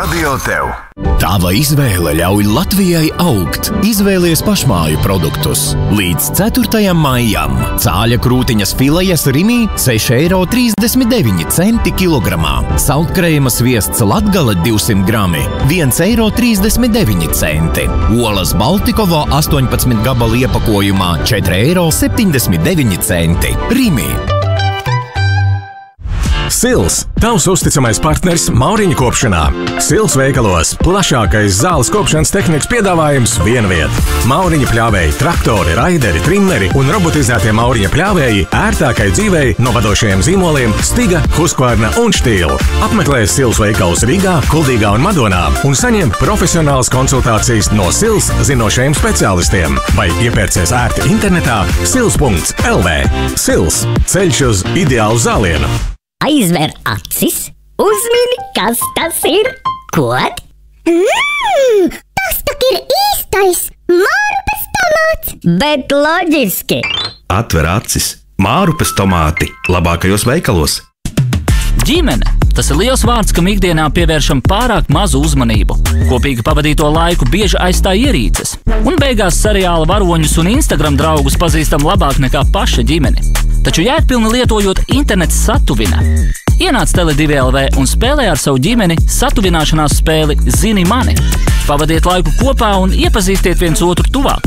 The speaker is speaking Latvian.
Radio tev. Tava izvēle ļauj Latvijai augt. Izvēlies pašmāju produktus. Līdz 4. maijam cāļa krūtiņas filejas Rimī 6,39 € kilogramā. Saltkrējuma sviests Latgale 200 grami 1,39 €. Olas Baltikovo 18 gabalu iepakojumā 4,79 €. Rimī. Sils – tavs uzticamais partners Mauriņu kopšanā. Sils veikalos plašākais zāles kopšanas tehnikas piedāvājums viena vieta. Mauriņa pļāvēji, traktori, raideri, trimmeri un robotizētie Mauriņa pļāvēji ērtākai dzīvei no vadošajiem zīmoliem Stiga, Husqvarna un Štīla. Apmeklē Sils veikalus Rīgā, Kuldīgā un Madonā un saņem profesionālas konsultācijas no Sils zinošajiem speciālistiem vai iepērcies ērti internetā sils.lv. Sils – ceļš uz ideālu zālienu. Aizver acis, uzmini, kas tas ir. Kod? Tas tak ir īstais mārupes tomāts. Bet loģiski. Atver acis. Mārupes tomāti labākajos veikalos. Ģimene. Tas ir liels vārds, kam ikdienā pievēršam pārāk mazu uzmanību. Kopīgi pavadīto laiku bieži aizstāj ierīces. Un beigās seriāla varoņus un Instagram draugus pazīstam labāk nekā paša ģimeni. Taču jēgpilni lietojot internets satuvina. Ienāc Tele2LV un spēlē ar savu ģimeni satuvināšanās spēli Zini mani. Pavadiet laiku kopā un iepazīstiet viens otru tuvāk.